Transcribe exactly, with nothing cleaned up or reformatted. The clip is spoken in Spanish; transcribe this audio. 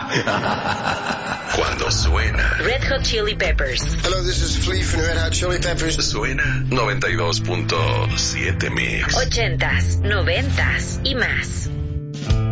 Cuando suena Red Hot Chili Peppers. Hello, this is Flea from Red Hot Chili Peppers. Suena noventa y dos punto siete Mix. Ochentas, noventas y más.